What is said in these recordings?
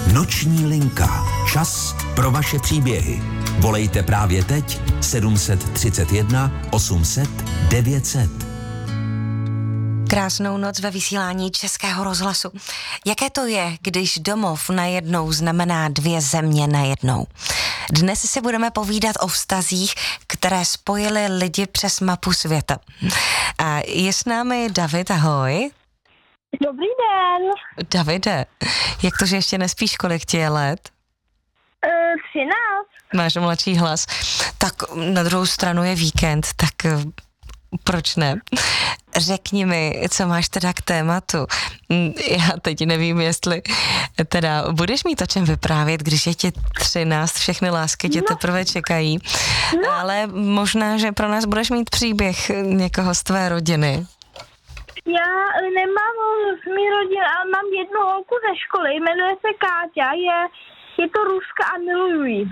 Noční linka. Čas pro vaše příběhy. Volejte právě teď 731 800 900. Krásnou noc ve vysílání Českého rozhlasu. Jaké to je, když domov najednou znamená dvě země najednou? Dnes si budeme povídat o vztazích, které spojily lidi přes mapu světa. A je s námi David, ahoj. Dobrý den. Davide, jak to, že ještě nespíš, kolik ti je let? 13. Máš mladší hlas. Tak na druhou stranu je víkend, tak proč ne? Řekni mi, co máš teda k tématu. Já teď nevím, jestli teda budeš mít o čem vyprávět, když je ti 13, všechny lásky tě teprve čekají, ale možná, že pro nás budeš mít příběh někoho z tvé rodiny. Já nemám z mý rodiny, ale mám jednu holku ze školy, jmenuje se Káťa, je to Ruska a miluju ji.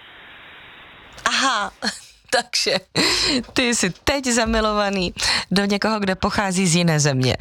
Aha, takže ty jsi teď zamilovaný do někoho, kde pochází z jiné země.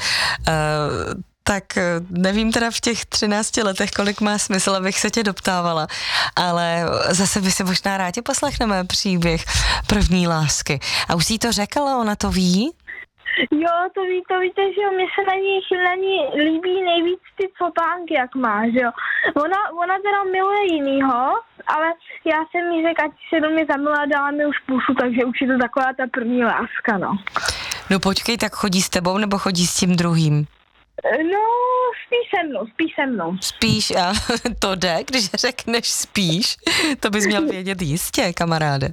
Tak nevím teda v těch 13 letech, kolik má smysl, abych se tě doptávala, ale zase by si možná rádi poslechneme příběh první lásky. A už jsi to řekla, ona to ví? Jo, to víte, že jo, mně se na ní líbí nejvíc ty copánky, jak má, že jo. Ona teda miluje jinýho, ale já jsem jí řekl, ať se do mě zamilá, dala mi už pusu, takže už je to taková ta první láska, no. No počkej, tak chodí s tebou nebo chodí s tím druhým? No, spíš se mnou. Spíš a to jde, když řekneš spíš, to bys měl vědět jistě, kamaráde.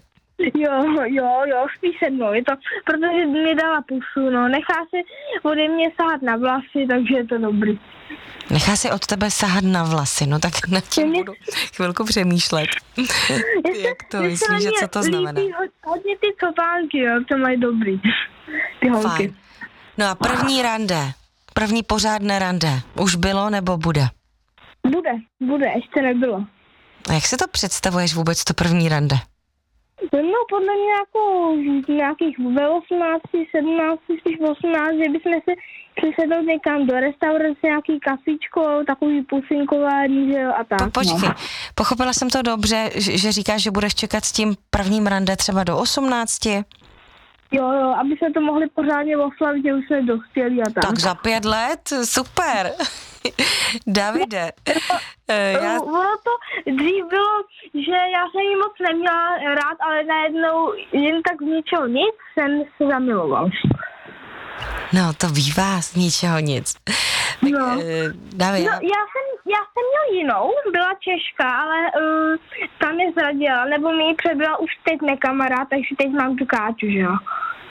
Jo, spíš se mnou, je to, protože mi dala pusu, no, nechá si ode mě sahat na vlasy, takže je to dobrý. Nechá si od tebe sahat na vlasy, no tak na tím budu chvilku přemýšlet. Jak to myslíš, že co to znamená? Hodně ty copánky, jo, to mají dobrý, ty holky. Fajn. No a první rande, první pořádné rande, už bylo nebo bude? Bude, ještě nebylo. A jak si to představuješ vůbec, to první rande? No, podle mě nějakých ve 18, 17, spíš 18, že bychom si přisedli někam do restaurace, nějaký kafíčko, takový pusinkování, že jo, a tak. Počkej, no. Pochopila jsem to dobře, že říkáš, že budeš čekat s tím prvním rande třeba do 18? Jo, aby jsme to mohli pořádně oslavit, že už jsme dospěli a tak. Tak za 5 let? Super. Davide. Ono to dřív bylo, že já jsem ji moc neměla rád, ale najednou jen tak z ničeho nic jsem se zamiloval. No, to bývá z ničeho nic. Tak, no. David, já jsem měl jinou, byla Češka, ale tam je zradila, nebo mi ji přebyla už teď nekamarád, takže teď mám tu Káťu, že jo.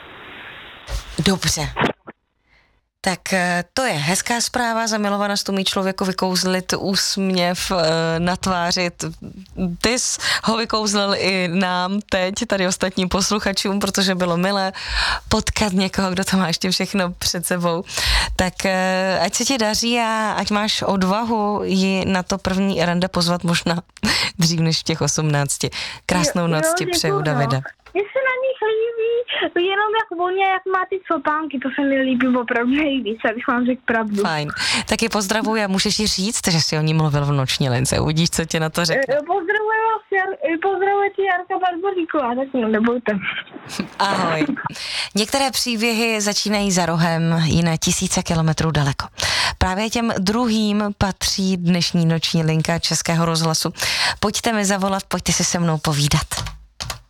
Dobře. Tak to je hezká zpráva, zamilovanost umí člověku vykouzlit úsměv na tváři. Ty jsi ho vykouzlil i nám teď, tady ostatním posluchačům, protože bylo milé potkat někoho, kdo to má ještě všechno před sebou. Tak ať se ti daří a ať máš odvahu ji na to první rande pozvat možná dřív než v těch 18. Krásnou noc ti přeju, Davide. Mně se na nich líbí, jenom jak voně, jak má ty copánky, to se mi líbí opravdu nejvíc, abych vám řekl pravdu. Fajn. Tak je pozdravuji a můžeš jí říct, že jsi o ní mluvil v noční lince. Uvidíš, co ti na to řekne. Pozdravuje ti Jarka Barboříková, tak nebojte. Ahoj. Některé příběhy začínají za rohem, jiné tisíce kilometrů daleko. Právě těm druhým patří dnešní noční linka Českého rozhlasu. Pojďte mi zavolat, pojďte si se mnou povídat.